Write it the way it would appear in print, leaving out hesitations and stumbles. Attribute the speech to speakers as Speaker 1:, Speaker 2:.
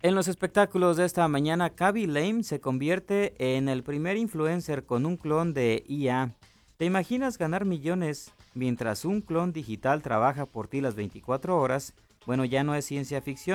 Speaker 1: En los espectáculos de esta mañana, Khaby Lame se convierte en el primer influencer con un clon de IA. ¿Te imaginas ganar millones mientras un clon digital trabaja por ti las 24 horas? Bueno, ya no es ciencia ficción.